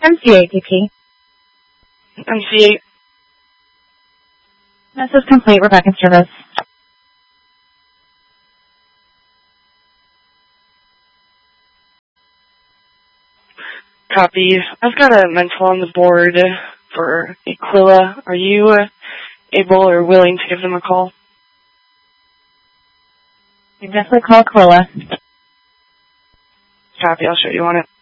MCATP. MC8. Message complete. We're back in service. Copy. I've got a mental on the board for Aquila. Are you able or willing to give them a call? You definitely call Aquila. Copy. I'll show you on it.